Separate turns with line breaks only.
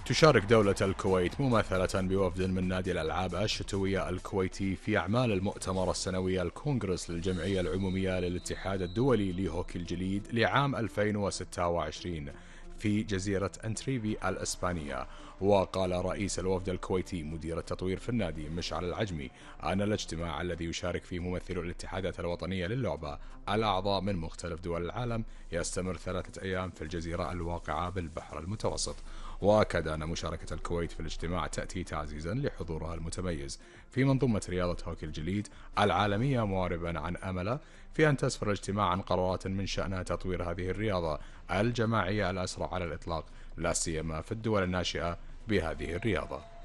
تشارك دولة الكويت ممثلة بوفد من نادي الألعاب الشتوية الكويتي في أعمال المؤتمر السنوي الكونغرس للجمعية العمومية للاتحاد الدولي لهوكي الجليد لعام 2026 في جزيرة أنتريفي الإسبانية. وقال رئيس الوفد الكويتي مدير التطوير في النادي مشعل العجمي أن الاجتماع الذي يشارك فيه ممثلو الاتحادات الوطنية للعبة الأعضاء من مختلف دول العالم يستمر 3 أيام في الجزيرة الواقعة بالبحر المتوسط. وأكد أن مشاركة الكويت في الاجتماع تأتي تعزيزا لحضورها المتميز في منظومة رياضة هوكي الجليد العالمية، معربا عن أمله في أن تسفر الاجتماع عن قرارات من شأنها تطوير هذه الرياضة الجماعية الأسرع على الإطلاق، لا سيما في الدول الناشئة بهذه الرياضة.